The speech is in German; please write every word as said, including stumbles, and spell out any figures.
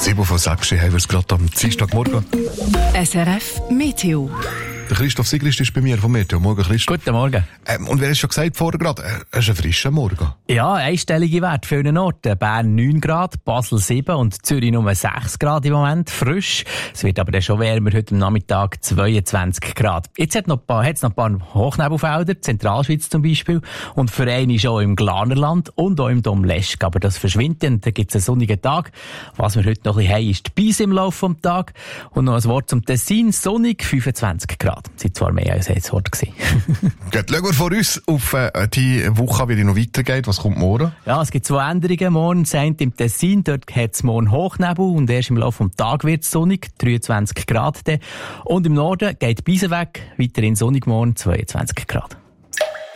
sieben von sechs haben wir es gerade am Dienstagmorgen. S R F Meteo. Der Christoph Sigrist ist bei mir vom Meteo. Morgen, Christoph. Guten Morgen. Ähm, und wer hat schon gesagt vorher gerade, äh, es ist ein frischer Morgen. Ja, einstellige Werte für einen Ort. Bern neun Grad, Basel sieben und Zürich nur sechs Grad im Moment. Frisch. Es wird aber dann schon wärmer, heute am Nachmittag zweiundzwanzig Grad. Jetzt hat es noch ein paar, noch ein paar Hochnebelfelder, Zentralschweiz zum Beispiel. Und für einen schon im Glanerland und auch im Domleschg. Aber das verschwindet dann, da gibt es einen sonnigen Tag. Was wir heute noch ein bisschen haben, ist die Beise im Laufe des Tages. Und noch ein Wort zum Tessin, sonnig, fünfundzwanzig Grad. Das war zwar mehr als ein Wort gewesen. Gut, schauen wir von uns auf äh, die Woche, wie die noch weitergeht. Was kommt morgen? Ja, es gibt zwei Änderungen. Morgen sind im Tessin, dort hat es morgen Hochnebel und erst im Laufe des Tages wird es sonnig, dreiundzwanzig Grad. Und im Norden geht die Beise weg, weiterhin sonnig morgen, zweiundzwanzig Grad.